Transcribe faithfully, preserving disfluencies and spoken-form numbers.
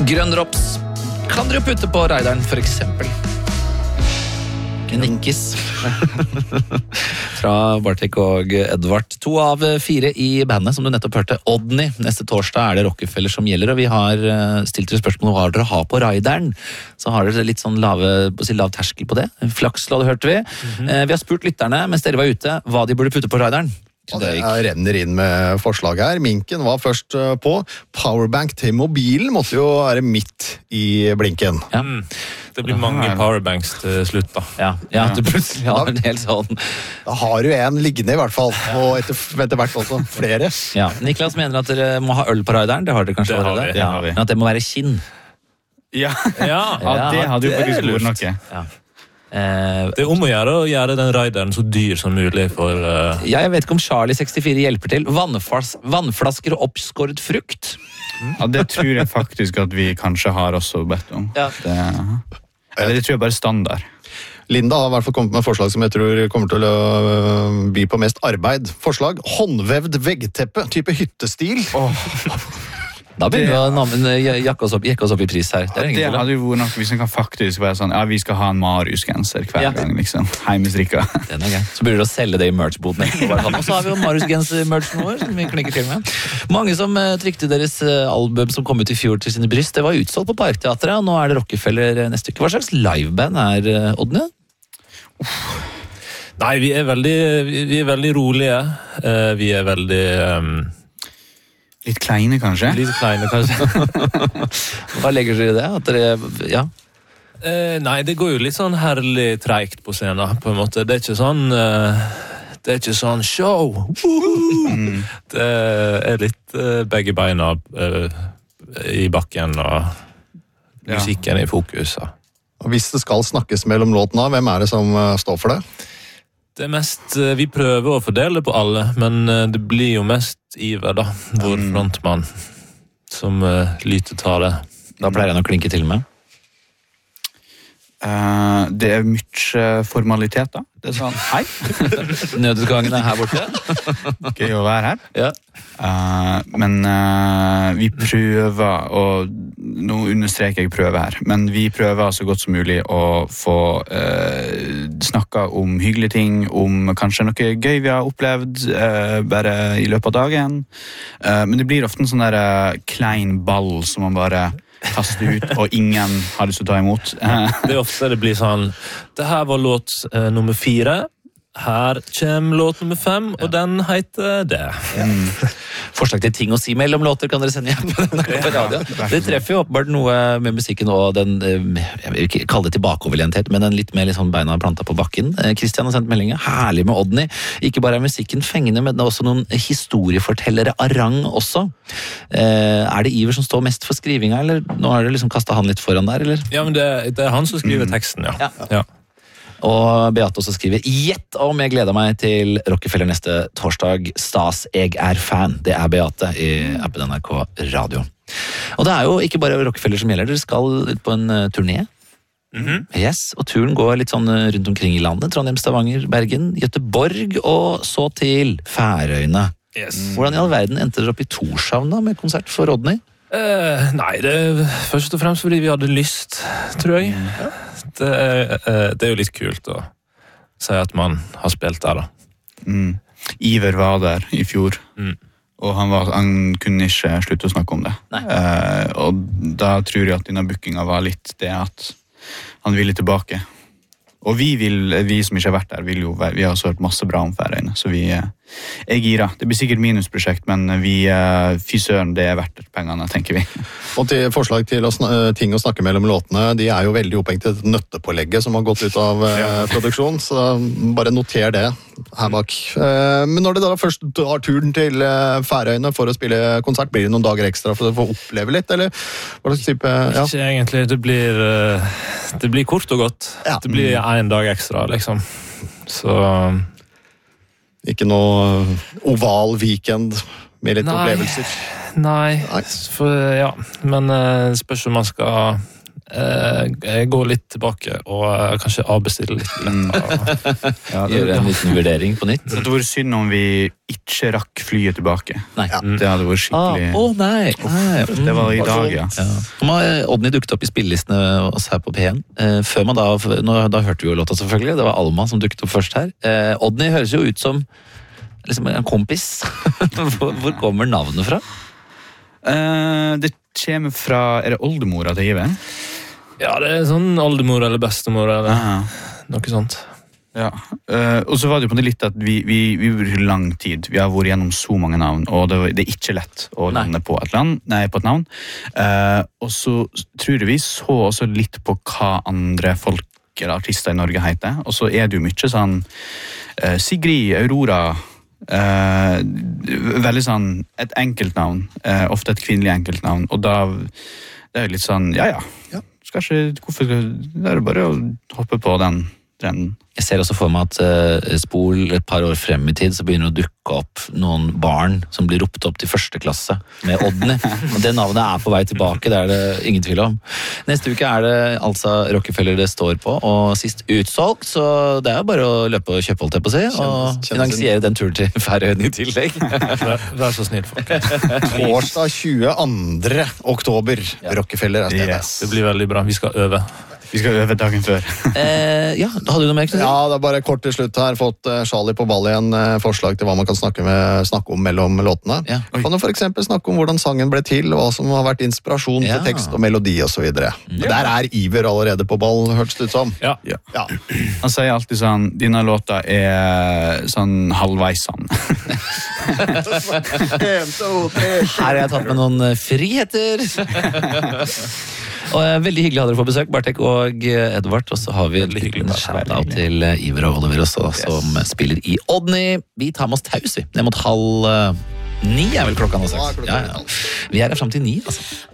Grønn drops kan dere putte på rideren, for eksempel. Nikkes. Fra Bartek og Edvard. To av fire i bandet, som du nettopp hørte. Odny. Neste torsdag er det Rockefeller som gjelder, og vi har stilt dere spørsmål hva dere har på rideren. Så har dere litt sånn lave, lav terskel på det. Flakslåd hørte vi. Mm-hmm. Vi har spurt lytterne, mens dere var ute, hva de burde putte på rideren. Og det renner inn med forslag her. Minken var først på. Powerbank til mobilen måtte jo være midt i blinken. Ja. Mm. Det blir mange powerbanks til slutt da. Ja, ja du plutselig har en hel sånn. Da har du en liggende i hvert fall, og etter, etter hvert også flere. Ja, Niklas mener at dere må ha øl på rideren. Det har dere kanskje allerede. Det har vi. Men at det må være kinn. Ja, ja. ja det hadde jo faktisk vært noe. Ja. Eh, det er om å gjøre å gjøre den rideren så dyr som mulig for... Uh... Ja, jeg vet ikke om Charlie sekstifire hjelper til. Vannflas vannflasker og oppskåret frukt. Ja, det tror jeg faktisk at vi kanskje har også bedt om. Ja. Det, eller det tror jeg bare standard. Linda har i hvert fall kommet med forslag som jeg tror kommer til å by på mest arbeid. Forslag, håndvevd veggteppe, type hyttestil. Åh. Da begynner vi å jakke oss, oss opp i pris her. Det, det hadde jo vært nok hvis en kan faktisk være sånn, ja, vi skal ha en Marius-genser hver ja. gang, liksom. Heimestrikka. Den er gøy. Så burde du å selge det i merch-boden. Og så har vi jo Marius-genser-merchen vår, som vi klikker til med. Mange som uh, trykte deres uh, album som kom ut i fjor til sine bryst, det var utsolgt på Parkteatret, og nå er det Rockefeller neste uke. Hva slags liveband er uh, Odny? Nei, vi er veldig, vi er veldig rolige. Uh, vi er veldig... Um Litt kleine, kanskje? Litt kleine, kanskje. Hva legger dere i det? At dere, ja? Eh, nei, det går jo litt sånn herlig treikt på scenen, på en måte. Det er ikke sånn... Uh, det er ikke sånn show! Mm. Det er litt uh, begge beina uh, i bakken, og musikken ja. i fokus. Ja. Og hvis det skal snakkes mellom låtene, hvem er det som uh, står for det? Det er mest, vi prøver å fordele på alle, men det blir jo mest Iver da, vår frontmann, som uh, lyter tar det. Da pleier han å klinke til med. Uh, det er mye formalitet da. Det er sånn, hei. Nødutgangen er her borte. Gøy å være her. Ja. Uh, men uh, vi prøver, og nå understreker jeg prøve her, men vi prøver så godt som mulig å få uh, snakket om hyggelige ting, om kanskje noe gøy vi har opplevd uh, bare i løpet av dagen. Uh, men det blir ofte en sånn der uh, klein ball som man bare kaste ut, og ingen har lyst til å ta imot. Det er ofte det blir sånn, det her var låt eh, nummer fire, her kommer låt nummer fem, og ja. den heter det. Mm. Forslag til ting å si mellom låter kan dere sende hjem på radio. Det treffer jo oppbart noe med musikken og den, jeg vil ikke kalle det tilbakeoverlenthet, men den litt mer liksom beina planta på bakken. Kristian har sendt meldingen, herlig med Odny. Ikke bare er musikken fengende, men det er også noen historiefortellere av rang også. Er det Iver som står mest for skrivinga, eller nå har du liksom kastet han litt foran der, eller? Ja, men det, det er han som skriver teksten, ja. Ja. Ja. Og Beate også skriver, gjett om jeg gleder meg til Rockefeller neste torsdag. Stas, jeg er fan. Det er Beate i appen N R K Radio. Og det er jo ikke bare Rockefeller som gjelder, dere skal ut på en uh, turné. Mm-hmm. Yes, og turen går litt sånn rundt omkring i landet. Trondheim, Stavanger, Bergen, Göteborg, og så til Færøyene. Yes. Hvordan i all verden endte dere opp i Torshavn da, med konsert for Odny? Uh, nei, det er først og fremst fordi vi hadde lyst, tror jeg. Ja. Det, er, uh, det er jo litt kult å si at man har spilt der, da. Mm. Iver var der i fjor, mm. og han, var, han kunne ikke slutte å snakke om det. Uh, og da tror jeg at denne bookinga var litt det at han ville tilbake. Og vi, vil, vi som ikke har vært der, vil jo, vi har også hørt masse bra om Færøyene, så vi er gira. Det blir sikkert minusprosjekt, men vi, fy søren, det er verdt pengene, tenker vi. Og til forslag til å ting å snakke mellom låtene, de er jo veldig opphengt til nøttepålegget som har gått ut av ja. produksjon, så bare noter det her bak. Men når det da først har turen til Færøyene for å spille konsert, blir det noen dager ekstra for å få oppleve litt, eller hva slags type? Ja. Ikke egentlig, det blir, det blir kort og godt. Ja. Det blir en dag ekstra, liksom. Så... Ikke noe oval weekend med litt nei, opplevelser? Nei, nei. For, ja. Men uh, spørs om man skal Eh, jeg går litt tilbake og eh, kanskje avbestiller litt billetter. Ja, det, Gjøre en liten vurdering på nytt. det hadde vært synd om vi ikke rakk flyet tilbake. Nei. Det hadde vært Ah, skikkelig... å nei! nei. Det var i dag, ja. Ja. Nå har Odny dukket opp i spillelistene oss her på P en. Eh, før man da, nå, da hørte vi jo låta selvfølgelig, det var Alma som dukket opp først her. Eh, Odny høres jo ut som liksom en kompis. hvor, hvor kommer navnet fra? Eh, det kommer fra... Er det oldemora til Ive? Ja, det er sånn oldemor eller bestemor eller Ja. noe sånt. Ja, uh, og så var det jo på det litt at vi, vi, vi brukte lang tid. Vi har vært gjennom så mange navn, og det, var, det er ikke lett å lande på et, land, nei, på et navn. Uh, og så tror jeg vi så også litt på hva andre folk eller artister i Norge heter. Og så er det jo mye sånn uh, Sigrid, Aurora, uh, veldig sånn et enkeltnavn, uh, ofte et kvinnelig enkeltnavn, og da det er jo litt sånn, ja ja, ja. Skal ikke, hvorfor, det er det bare å hoppe på den trenden. Jeg ser også for meg at uh, spol et par år frem i tid, så begynner det å dukke opp noen barn som blir ropt opp til første klasse med Odny. Og det navnet er på vei tilbake, det er det ingen tvil om. Neste uke er det altså Rockefeller det står på, og sist utsolgt, så det er jo bare å løpe og kjøpe, holdt jeg på å si, og finansiere den turen til Færøyene i tillegg. Vær, vær så snill, folk. Torsdag tjueandre oktober. Rockefeller er stedet. Yes. Det blir veldig bra. Vi skal øve. Vi skal øve dagen før. eh, ja, hadde du noe mer? Knut? Ja, det er bare kort til slutt her. Fått eh, Charlie på ball igjen eh, forslag til hva man kan snakke, med, snakke om mellom låtene. Ja. Kan du for eksempel snakke om hvordan sangen ble til, hva som har vært inspirasjon Ja. til tekst og melodi og så videre. Og Der er Iver allerede på ball, hørtes det ut som. Ja. Ja. Ja. Han sier alltid sånn, dine låter er sånn halvveis sann. En, to, tre. Her har jeg tatt med noen eh, friheter. Og eh, Veldig hyggelig å ha dere på besøk, Bartek og eh, Edvard. Og så har vi en Veldig hyggelig. liten shout-out til eh, Iver og Oliver også, som spiller i Odny. Vi tar med oss taus, vi. Ned mot halv eh, ni er vel klokka nå Ja, straks. klokka Ja, er ja. Vi er her fram til ni, altså.